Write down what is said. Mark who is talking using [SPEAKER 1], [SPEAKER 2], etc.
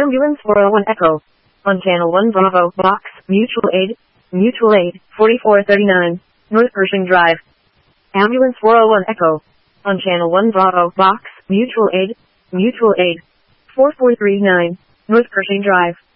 [SPEAKER 1] Ambulance 401 Echo. On Channel 1 Bravo, Box, Mutual Aid, 4439, North Pershing Drive. Ambulance 401 Echo. On Channel 1 Bravo, Box, Mutual Aid, 4439, North Pershing Drive.